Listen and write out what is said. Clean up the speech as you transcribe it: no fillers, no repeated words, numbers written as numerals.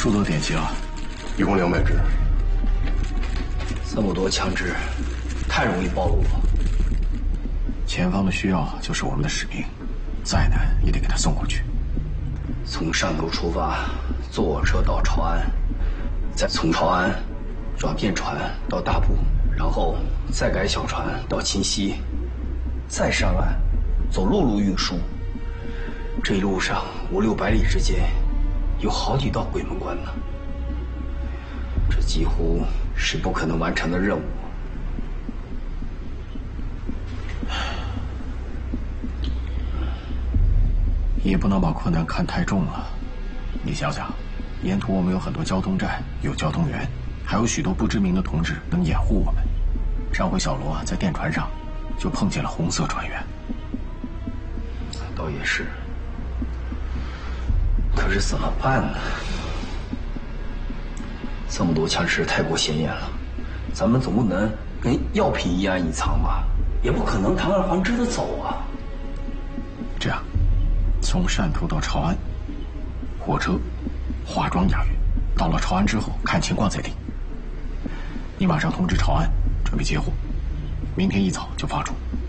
数多点齐了， 一共200支。 这么多枪支，太容易暴露了。 前方的需要就是我们的使命，再难也得给他送过去。 从汕头出发，坐车到潮安，再从潮安转便船到大埔，然后再改小船到清溪，再上岸，走陆路运输。这一路上500-600里之间，有好几道鬼门关呢。这几乎是不可能完成的任务。 也不能把困难看太重了。你想想，沿途我们有很多交通站，有交通员，还有许多不知名的同志能掩护我们。上回小罗在电船上就碰见了红色船员。 倒也是，可是怎么办呢？这么多枪支太过显眼了，咱们总不能跟药品一样隐藏吧？也不可能堂而皇之的走啊。 这样，从汕头到潮安，火车化妆押运，到了潮安之后看情况再定。你马上通知潮安准备接货，明天一早就发出。